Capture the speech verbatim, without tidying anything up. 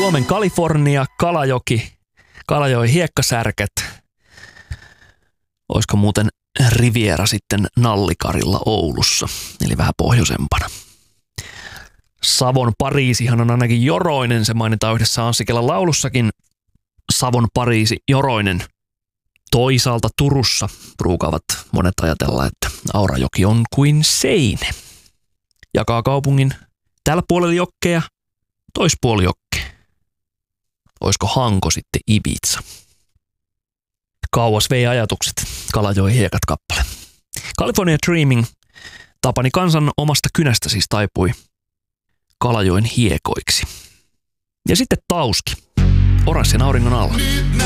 Suomen Kalifornia, Kalajoki, Kalajoen hiekkasärket. Olisiko muuten Riviera sitten Nallikarilla Oulussa, eli vähän pohjoisempana. Savon Pariisihan on ainakin Joroinen, se mainitaan yhdessä Anssi Kelan laulussakin. Savon Pariisi, Joroinen. Toisaalta Turussa ruukaavat monet ajatella, että Aurajoki on kuin seine. Jakaa kaupungin tällä puolella jokkeja, toispuoli jokkea. Olisiko Hanko sitten Ibiza? Kauas vei ajatukset, Kalajoen hiekat kappale. California Dreaming, Tapani Kansan omasta kynästä siis taipui Kalajoen hiekoiksi. Ja sitten Tauski, Oranssin auringon alla.